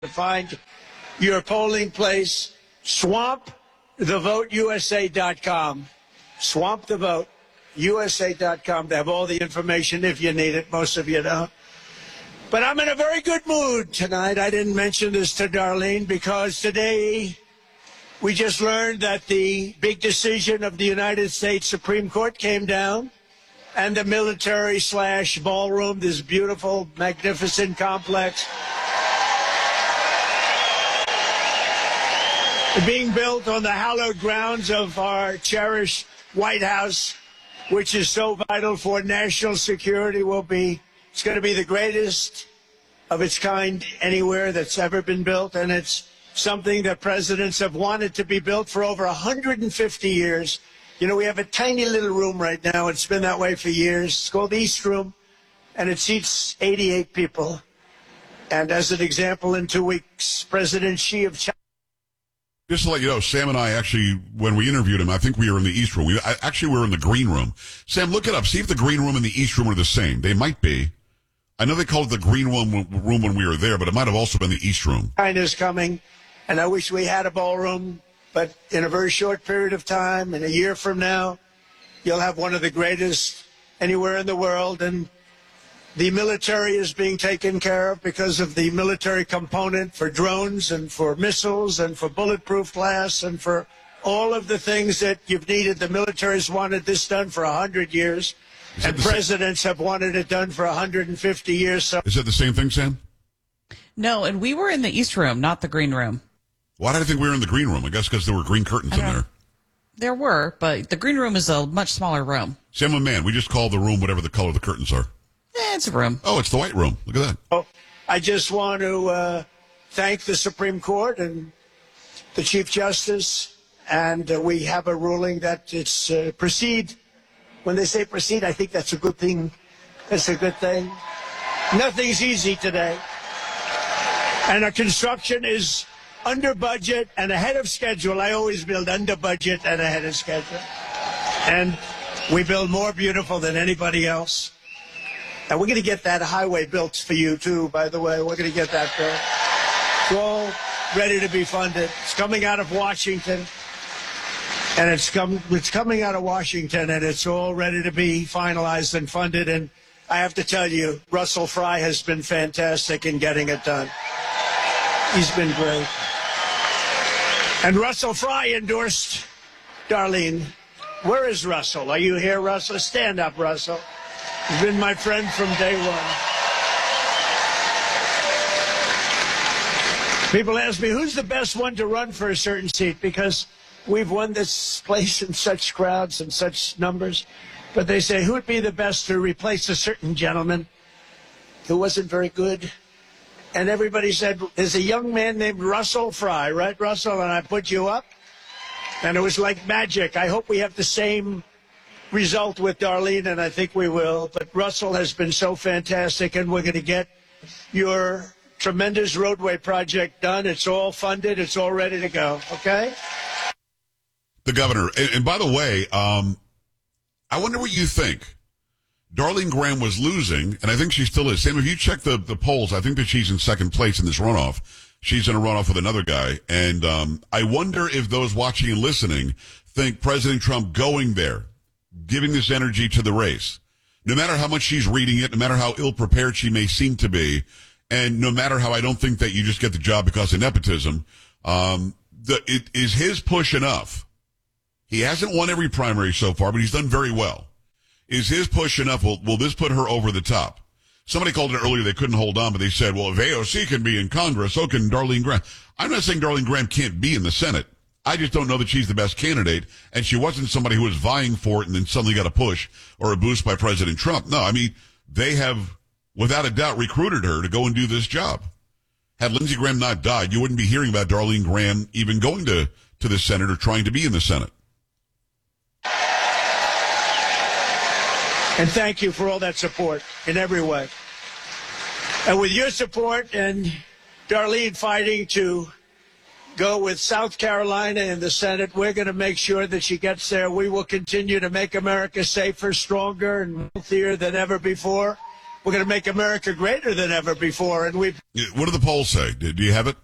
to find your polling place. SwampTheVoteUSA.com. SwampTheVoteUSA.com. They have all the information if you need it. Most of you don't. But I'm in a very good mood tonight. I didn't mention this to Darlene because today we just learned that the big decision of the United States Supreme Court came down, and the military/ballroom, this beautiful, magnificent complex, being built on the hallowed grounds of our cherished White House, which is so vital for national security, it's going to be the greatest of its kind anywhere that's ever been built, and it's something that presidents have wanted to be built for over 150 years. You know, we have a tiny little room right now. It's been that way for years. It's called East Room, and it seats 88 people. And as an example, in 2 weeks, President Xi of China. Just to let you know, Sam and I actually, when we interviewed him, I think we were in the East Room. We were in the Green Room. Sam, look it up. See if the Green Room and the East Room are the same. They might be. I know they called it the Green Room when we were there, but it might have also been the East Room. China's coming, and I wish we had a ballroom, but in a very short period of time, in a year from now, you'll have one of the greatest anywhere in the world, and the military is being taken care of because of the military component for drones and for missiles and for bulletproof glass and for all of the things that you've needed. The military's wanted this done for 100 years, and presidents have wanted it done for 150 years. So is that the same thing, Sam? No, and we were in the East Room, not the Green Room. Why did I think we were in the Green Room? I guess because there were green curtains in there. There were, but the Green Room is a much smaller room. Sam, man, we just call the room whatever the color the curtains are. It's a room. Oh, it's the White Room. Look at that. Oh, I just want to thank the Supreme Court and the Chief Justice, and we have a ruling that it's proceed. When they say proceed, I think that's a good thing. That's a good thing. Nothing's easy today. And our construction is under budget and ahead of schedule. I always build under budget and ahead of schedule. And we build more beautiful than anybody else. And we're going to get that highway built for you, too, by the way. We're going to get that built. It's all ready to be funded. It's coming out of Washington. And it's coming out of Washington, and it's all ready to be finalized and funded. And I have to tell you, Russell Fry has been fantastic in getting it done. He's been great. And Russell Fry endorsed Darlene. Where is Russell? Are you here, Russell? Stand up, Russell. He's been my friend from day one. People ask me, who's the best one to run for a certain seat? Because we've won this place in such crowds and such numbers. But they say, who would be the best to replace a certain gentleman who wasn't very good? And everybody said, there's a young man named Russell Fry, right, Russell? And I put you up. And it was like magic. I hope we have the same result with Darlene, and I think we will. But Russell has been so fantastic, and we're going to get your tremendous roadway project done. It's all funded. It's all ready to go. Okay? The governor. And by the way, I wonder what you think. Darlene Graham was losing, and I think she still is. Sam, if you check the polls, I think that she's in second place in this runoff. She's in a runoff with another guy. And I wonder if those watching and listening think President Trump going there, giving this energy to the race, no matter how much she's reading it, no matter how ill-prepared she may seem to be, and no matter how I don't think that you just get the job because of nepotism, is his push enough? He hasn't won every primary so far, but he's done very well. Is his push enough? Will this put her over the top? Somebody called it earlier, they couldn't hold on, but they said, well, if AOC can be in Congress, so can Darlene Graham. I'm not saying Darlene Graham can't be in the Senate. I just don't know that she's the best candidate, and she wasn't somebody who was vying for it and then suddenly got a push or a boost by President Trump. No, I mean, they have, without a doubt, recruited her to go and do this job. Had Lindsey Graham not died, you wouldn't be hearing about Darlene Graham even going to the Senate or trying to be in the Senate. And thank you for all that support in every way. And with your support and Darlene fighting to go with South Carolina in the Senate, we're going to make sure that she gets there. We will continue to make America safer, stronger, and healthier than ever before. we're going to make America greater than ever before. And we've What do the polls say? Do you have it?